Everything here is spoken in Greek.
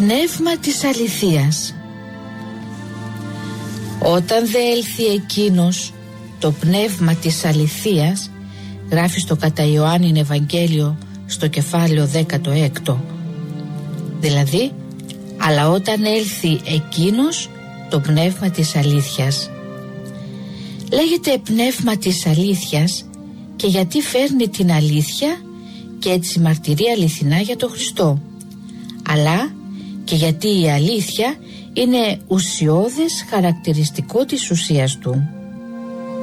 πνεύμα της αληθείας. Όταν δε έλθει εκείνος το πνεύμα της αληθείας, γράφει στο κατά Ιωάννην Ευαγγέλιο στο κεφάλαιο 16, δηλαδή, αλλά όταν έλθει εκείνος το πνεύμα της αλήθειας. Λέγεται πνεύμα της αλήθειας και γιατί φέρνει την αλήθεια και έτσι μαρτυρεί αληθινά για τον Χριστό, αλλά και γιατί η αλήθεια είναι ουσιώδες χαρακτηριστικό της ουσίας του.